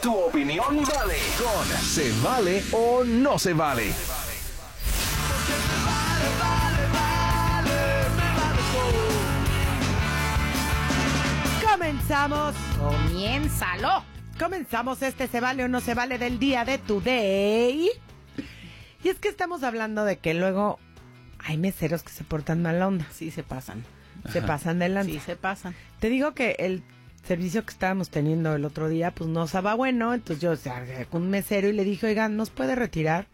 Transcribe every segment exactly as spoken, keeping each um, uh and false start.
Tu opinión vale. Con Se Vale o No Se Vale. Comenzamos. Comiénzalo. Comenzamos este Se Vale o No Se Vale del día de Today. Y es que estamos hablando de que luego hay meseros que se portan mala onda. Sí, se pasan. Se Ajá. pasan de lanza. Sí, se pasan. Te digo que el servicio que estábamos teniendo el otro día, pues no estaba bueno. Entonces yo, o sea, con un mesero y le dije, oigan, ¿nos puede retirar?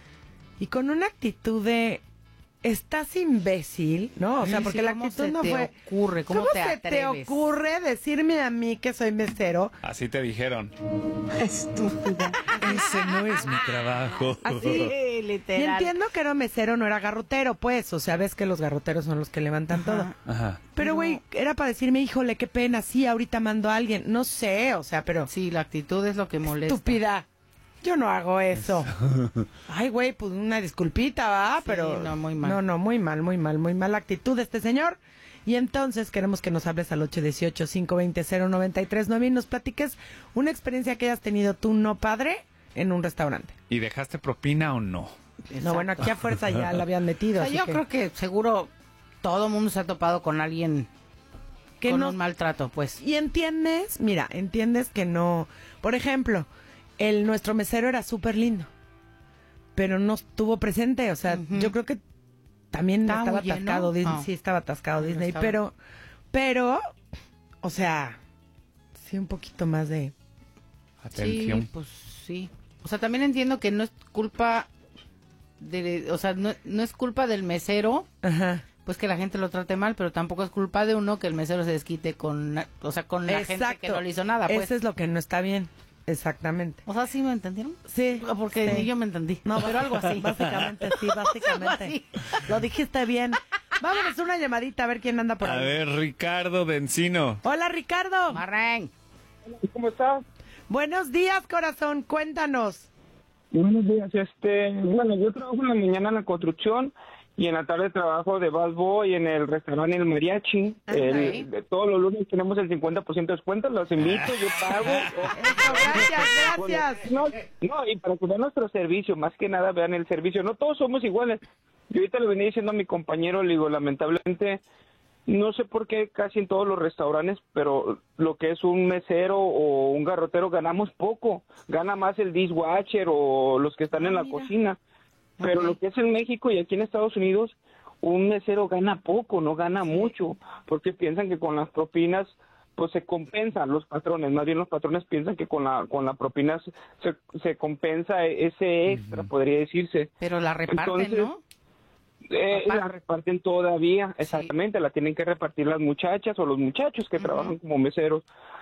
Y con una actitud de... Estás imbécil, ¿no? O sea, porque la actitud no fue... Ocurre? ¿Cómo, ¿Cómo te se atreves? te ocurre decirme a mí que soy mesero? Así te dijeron. Estúpida. Ese no es mi trabajo. Así, Sí, y literal. entiendo que era mesero, no era garrotero, pues. O sea, ves que los garroteros son los que levantan Ajá. todo. Ajá. Pero, güey, era para decirme, híjole, qué pena, sí, ahorita mando a alguien. No sé, o sea, pero... Sí, la actitud es lo que molesta. Estúpida. Yo no hago eso. Ay, güey, pues una disculpita, ¿va? Sí, Pero... no, muy mal. No, no, muy mal, muy mal, muy mala actitud de este señor. Y entonces queremos que nos hables al ocho uno ocho, cinco dos cero, cero nueve tres nueve y nos platiques una experiencia que hayas tenido tú, no padre, en un restaurante. ¿Y dejaste propina o no? Exacto. No, bueno, aquí a fuerza ya la habían metido. O sea, así yo que, creo que seguro todo mundo se ha topado con alguien que con no- un maltrato, pues. Y entiendes, mira, entiendes que no... Por ejemplo, el nuestro mesero era súper lindo, pero no estuvo presente. O sea, Ujú. yo creo que también ¿Estaba estaba muy lleno? atascado Disney. Ah. Sí, estaba atascado Ah, Disney, estaba. pero... Pero, o sea, sí, un poquito más de... Atención. Sí, pues sí. O sea, también entiendo que no es culpa de, o sea, no, no es culpa del mesero, Ajá. pues que la gente lo trate mal, pero tampoco es culpa de uno que el mesero se desquite con, o sea, con la gente que no le hizo nada, pues. Eso es lo que no está bien. Exactamente. O sea, ¿sí me entendieron? Sí. Porque sí. ni yo me entendí. No, pero algo así. Básicamente, sí, básicamente. Algo así. Lo dijiste bien. Vámonos una llamadita a ver quién anda por A ahí. ver, Ricardo de Encino. Hola, Ricardo. Marren. ¿Cómo estás? Buenos días, corazón. Cuéntanos. Buenos días. Este, bueno, yo trabajo en la mañana en la construcción y en la tarde trabajo de busboy en el restaurante El Mariachi. Ok. El- de todos los lunes tenemos el cincuenta por ciento de descuento. Los invito, yo pago. Eso, gracias, gracias. No, no, y para que vean nuestro servicio, más que nada vean el servicio. No todos somos iguales. Yo ahorita le venía diciendo a mi compañero, le digo, lamentablemente, no sé por qué casi en todos los restaurantes, pero lo que es un mesero o un garrotero ganamos poco. Gana más el dishwasher o los que están Ah, en la mira. cocina. Pero Ok. lo que es en México y aquí en Estados Unidos, un mesero gana poco, no gana mucho, porque piensan que con las propinas pues se compensan los patrones, más bien los patrones piensan que con la con la propina se, se compensa ese extra, podría decirse. Pero la reparten, Entonces, ¿no? Eh, Papá. la reparten todavía, exactamente, la tienen que repartir las muchachas o los muchachos que Ujú. trabajan como meseros.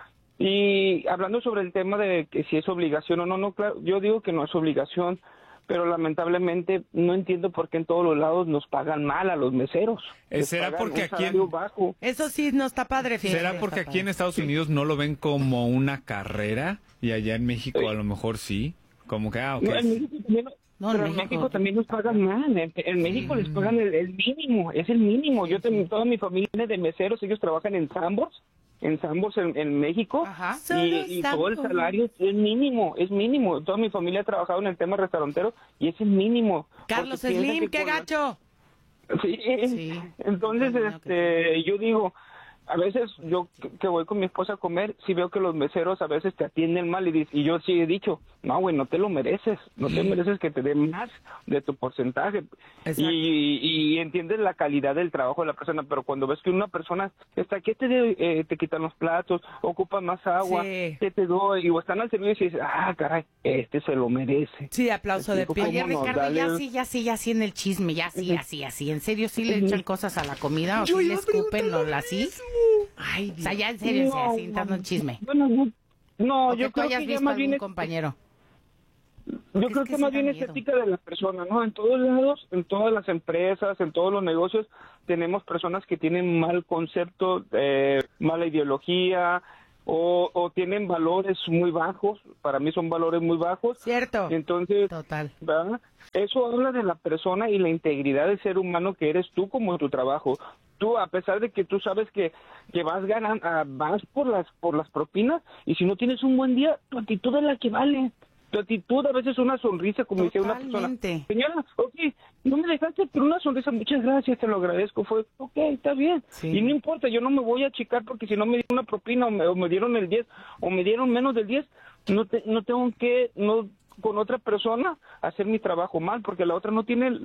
Y hablando sobre el tema de que si es obligación o no, no, claro, yo digo que no es obligación, pero lamentablemente no entiendo por qué en todos los lados nos pagan mal a los meseros. Eh, Les ¿será pagan porque un aquí salario en- bajo. Eso sí no está padre, fíjate. ¿Será porque aquí en Estados Unidos no lo ven como una carrera y allá en México a lo mejor sí? Como que, ah, ok. No, en México también, No, pero en en México- México también nos pagan mal. En, en México les pagan el, el mínimo, es el mínimo. Yo tengo toda mi familia de meseros, ellos trabajan en Sambors, en Sambors en, en México. Ajá. Y, y Solo todo el Sambors. salario es mínimo, es mínimo. Toda mi familia ha trabajado en el tema restaurantero y es el mínimo. Carlos Porque piensan Slim, que qué con la- gacho. Sí. Sí. Entonces, Me imagino este, yo digo, a veces yo que- que voy con mi esposa a comer, si veo que los meseros a veces te atienden mal y, dic- y yo sí he dicho, no, güey, no te lo mereces, no te mereces que te den más de tu porcentaje. Exacto. Y, y entiendes la calidad del trabajo de la persona, pero cuando ves que una persona está, ¿qué te, de- eh, te quitan los platos, ocupan más agua, Sí. ¿qué te doy? Y o están al servicio y dices, ah, caray, este se lo merece. Sí, aplauso de Explico pie. cómo Oye, nos Ricardo, ya dale- sí, ya sí, ya sí en el chisme, ya sí, Ujú. así, así. ¿En serio sí le Ujú. echan cosas a la comida o Yo sí iba le a escupen preguntar o lo así? mismo. Ay, O sea, ya en serio, No, así, entrando en chisme. Bueno, no, no, O que yo tú creo hayas que ya visto más bien algún es- compañero. Yo Es creo que que, sí más da bien es miedo. ética de la persona, ¿no? En todos lados, en todas las empresas, en todos los negocios, tenemos personas que tienen mal concepto, eh, mala ideología, o, o tienen valores muy bajos. Para mí son valores muy bajos. Cierto. Entonces, Total. ¿verdad? Eso habla de la persona y la integridad del ser humano que eres tú como tu trabajo. tú, a pesar de que tú sabes que, que vas ganando, uh, vas por las por las propinas, y si no tienes un buen día, tu actitud es la que vale. Tu actitud, a veces una sonrisa, como dice una persona. Señora, ok, no me dejaste, pero una sonrisa, muchas gracias, te lo agradezco. Fue, ok, está bien. Sí. Y no importa, yo no me voy a achicar porque si no me dieron una propina o me, o me dieron el diez o me dieron menos del diez, no, te, no tengo que... no con otra persona hacer mi trabajo mal, porque la otra no tiene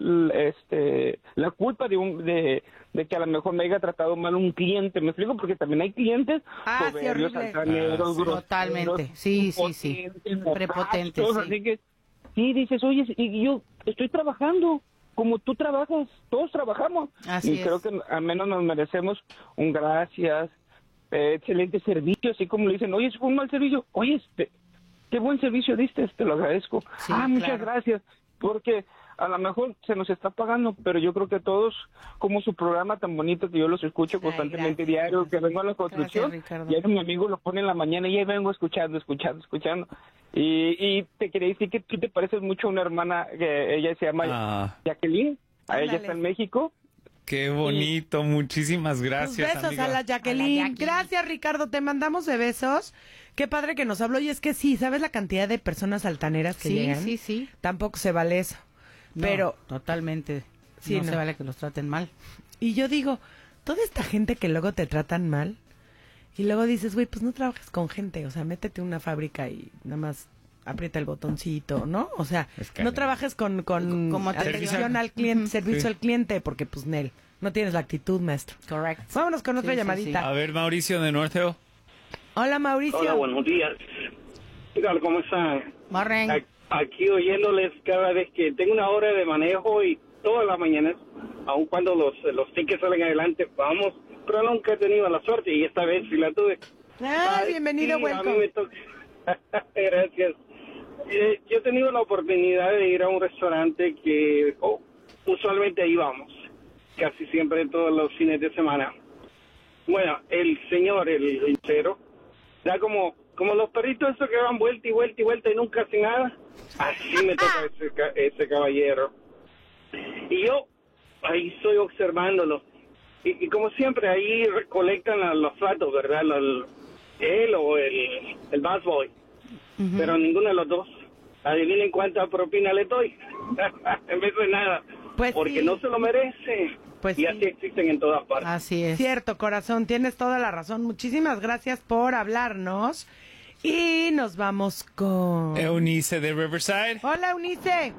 este la culpa de un de, de que a lo mejor me haya tratado mal un cliente. ¿Me explico? Porque también hay clientes ah, soberbios, sí, altaneros, ah, totalmente, sí, sí, sí, prepotentes, sí. Así que sí, dices, oye, y yo estoy trabajando como tú trabajas, todos trabajamos. Así y es. Creo que al menos nos merecemos un gracias, eh, excelente servicio, así como le dicen, oye, fue un mal servicio, oye, este qué buen servicio diste, te lo agradezco. Sí, ah, muchas claro. gracias, porque a lo mejor se nos está pagando, pero yo creo que todos, como su programa tan bonito que yo los escucho constantemente, Ay, gracias, diario, que vengo a la construcción, gracias, y ahí mi amigo lo pone en la mañana y ahí vengo escuchando, escuchando, escuchando. Y, y te quería decir que tú te pareces mucho a una hermana, que ella se llama ah. Jacqueline, a Ándale. ella está en México. Qué bonito, muchísimas Pues gracias, besos amigo. a la Jacqueline. A la Jackie. Gracias, Ricardo. Te mandamos de besos. Qué padre que nos habló. Y es que sí, ¿sabes la cantidad de personas altaneras que Sí, llegan? sí, sí. Tampoco se vale eso. No, Pero, totalmente. Sí, no, no. se vale que los traten mal. y yo digo, toda esta gente que luego te tratan mal, y luego dices, güey, pues no trabajes con gente. O sea, métete en una fábrica y nada más aprieta el botoncito, ¿no? O sea, Es que no no. trabajes con, con Como te atención digo. al cliente, Ujú. servicio Sí. al cliente, porque pues Nel, no tienes la actitud, maestro. Correcto. Vámonos con otra Sí, sí, llamadita. A ver, Mauricio de North Hill. Hola, Mauricio. Hola, buenos días. ¿Qué tal? ¿Cómo están? Morren. A- Aquí oyéndoles cada vez que tengo una hora de manejo y todas las mañanas, aun cuando los, los tickets salen adelante, vamos, pero nunca he tenido la suerte y esta vez sí la tuve. Ah, Ay, bienvenido, sí, a mí welcome. me toca. Gracias. Eh, yo he tenido la oportunidad de ir a un restaurante que oh, usualmente íbamos, casi siempre todos los fines de semana. Bueno, el señor, el linchero, da como como los perritos esos que van vuelta y vuelta y vuelta y nunca hacen nada. Así me toca ese, ca- ese caballero. Y yo ahí estoy observándolo. Y, y como siempre, ahí recolectan a los platos, ¿verdad? El- él o el, el busboy. Ujú. Pero ninguno de los dos. Adivinen cuánta propina le doy. En vez de nada. Pues Porque sí. no se lo merece. Pues y sí. así existen en todas partes. Así es. Cierto, corazón, tienes toda la razón. Muchísimas gracias por hablarnos. Y nos vamos con... Eunice de Riverside. Hola, Eunice.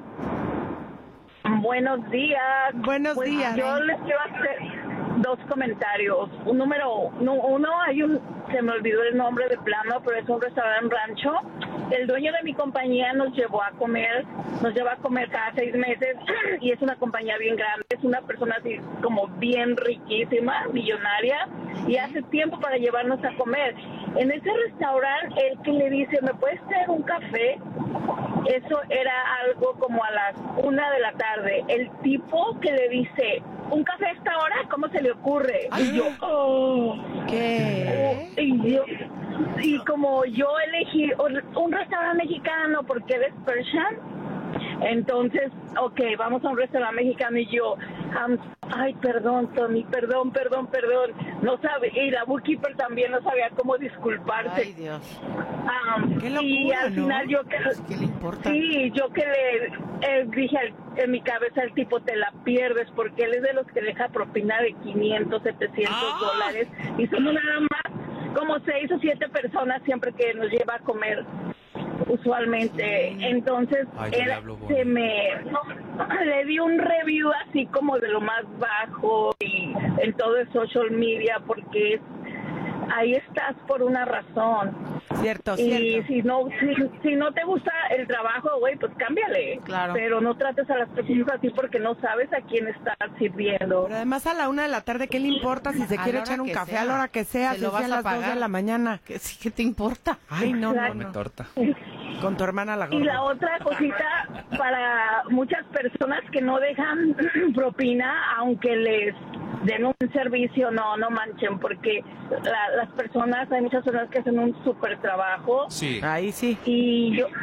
Buenos días. Buenos Pues días. Yo les quiero hacer dos comentarios. Un número, no, uno, hay un, se me olvidó el nombre de plano, pero es un restaurante rancho. El dueño de mi compañía nos llevó a comer, nos lleva a comer cada seis meses y es una compañía bien grande, es una persona así como bien riquísima, millonaria, y hace tiempo para llevarnos a comer. En ese restaurante, el que le dice, ¿me puedes traer un café? Eso era algo como a las una de la tarde. El tipo que le dice, ¿un café a esta hora? ¿Cómo se le ocurre? Y yo, oh. ¿Qué? Y yo, y como yo elegí un un restaurante mexicano porque él es Persian, entonces, ok, vamos a un restaurante mexicano y yo, um, ay, perdón, Tony, perdón, perdón, perdón, no sabe, y la bookkeeper también no sabía cómo disculparse. Ay, Dios. Um, Qué locura, y al ¿no? final yo que... ¿Qué le importa? Sí, yo que le eh, dije al- en mi cabeza al tipo, te la pierdes, porque él es de los que deja propina de quinientos, setecientos ¡Ah! dólares, y somos nada más como seis o siete personas siempre que nos lleva a comer usualmente. Entonces, Ay, yo él le hablo se bonito. me... le di un review así como de lo más bajo y en todo el social media, porque es- ahí estás por una razón. Cierto, Y cierto. si no si, si no te gusta el trabajo, güey, pues cámbiale. Claro. Pero no trates a las personas así porque no sabes a quién estás sirviendo. Pero además a la una de la tarde, ¿qué le importa si se A quiere la hora echar un que café sea. a la hora que sea? Se Si lo sea a vas a las dos de pagar. la mañana. ¿Qué, sí, ¿qué te importa? Ay, no, no, Come no. torta. Con tu hermana la Y la gorda. otra cosita para muchas personas que no dejan propina, aunque les den un servicio, no, no manchen, porque la- las personas, hay muchas personas que hacen un súper trabajo. Sí. Ahí sí. Y yo,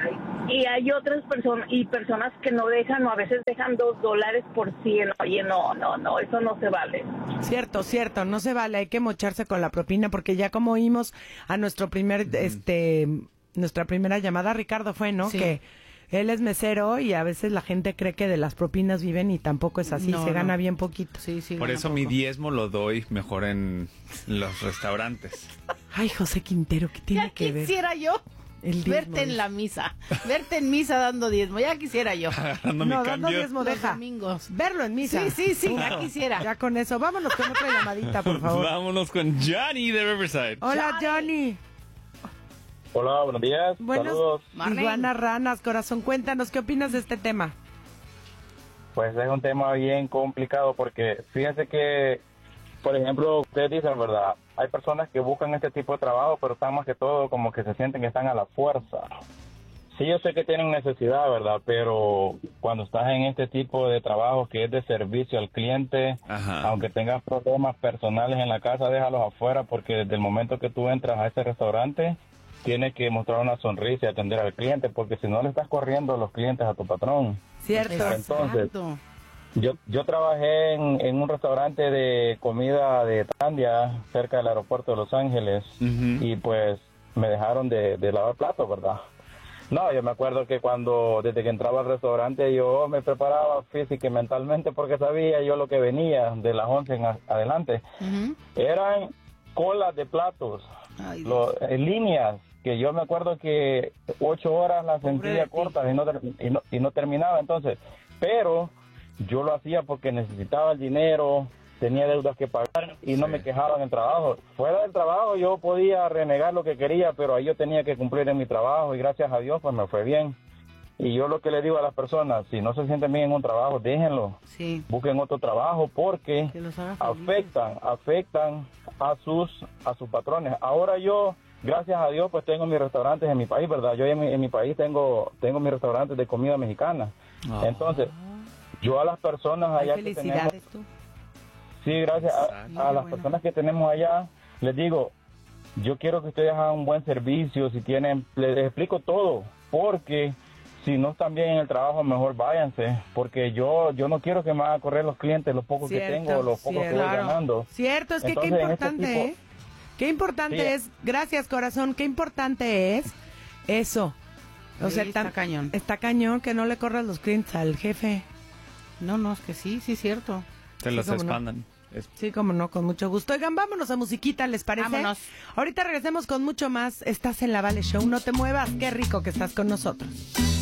y hay otras personas y personas que no dejan o a veces dejan dos dólares por cien. Oye, no, no, no, eso no se vale. Cierto, cierto, no se vale, hay que mocharse con la propina porque ya como oímos a nuestro primer, uh-huh. este, nuestra primera llamada, Ricardo fue, ¿no? Sí. Que él es mesero y a veces la gente cree que de las propinas viven y tampoco es así, no, se no. gana bien poquito. Sí, sí. Por eso poco. mi diezmo lo doy mejor en los restaurantes. Ay, José Quintero, ¿qué tiene Ya que ver? quisiera yo El diezmo, verte en la misa, verte en misa dando diezmo, ya quisiera yo. Agarrando mi No, dando cambio. diezmo, Los deja. domingos. Verlo en misa. Sí, sí, sí, ya quisiera. Ya con eso, vámonos con otra llamadita, por favor. Vámonos con Johnny de Riverside. Hola, Johnny. Hola, buenos días. Buenos Saludos. Marlene. Iguanas ranas, corazón, cuéntanos, ¿qué opinas de este tema? Pues es un tema bien complicado porque fíjense que, por ejemplo, ustedes dicen, ¿verdad? Hay personas que buscan este tipo de trabajo, pero están más que todo como que se sienten que están a la fuerza. Sí, yo sé que tienen necesidad, ¿verdad? Pero cuando estás en este tipo de trabajo que es de servicio al cliente, Ajá. aunque tengas problemas personales en la casa, déjalos afuera porque desde el momento que tú entras a ese restaurante, tienes que mostrar una sonrisa y atender al cliente, porque si no le estás corriendo a los clientes a tu patrón. Cierto. Entonces, Exacto. yo yo trabajé en, en un restaurante de comida de Tandia, cerca del aeropuerto de Los Ángeles, Uh-huh. y pues me dejaron de, de lavar platos, ¿verdad? No, yo me acuerdo que cuando, desde que entraba al restaurante, yo me preparaba física y mentalmente porque sabía yo lo que venía de las once en a- adelante. Ujú. Eran colas de platos, Ay, lo- en líneas, que yo me acuerdo que ocho horas las Pobre de sentía ti. cortas y no, ter- y, no, y no terminaba entonces. Pero yo lo hacía porque necesitaba el dinero, tenía deudas que pagar y no Sí. me quejaba en el trabajo. Fuera del trabajo yo podía renegar lo que quería, pero ahí yo tenía que cumplir en mi trabajo y gracias a Dios pues me fue bien. Y yo lo que le digo a las personas, si no se sienten bien en un trabajo, déjenlo, sí. busquen otro trabajo porque Que los haga felices. afectan, afectan a sus a sus patrones. Ahora yo, gracias a Dios, pues tengo mis restaurantes en mi país, ¿verdad? Yo en mi, en mi país tengo tengo mis restaurantes de comida mexicana. Oh. Entonces, yo a las personas Ay, allá que tenemos, felicidades tú. sí, gracias a, Exacto. a las Bueno. personas que tenemos allá, les digo, yo quiero que ustedes hagan un buen servicio, si tienen, les explico todo, porque si no están bien en el trabajo, mejor váyanse, porque yo yo no quiero que me hagan correr los clientes, los pocos que Cierto, tengo, los pocos que voy cierto. ganando. Cierto, es que Entonces, qué en este importante, tipo- ¿eh? Qué importante Sí. es, gracias corazón, qué importante es eso. O Sí, sea, está tan- cañón. Está cañón que no le corras los clientes al jefe. No, no, es que sí, sí es cierto. Se los cómo no. expandan. Es- Sí, como no, con mucho gusto. Oigan, vámonos a musiquita, ¿les parece? Vámonos. Ahorita regresemos con mucho más. Estás en la Vale Show, no te muevas. Qué rico que estás con nosotros.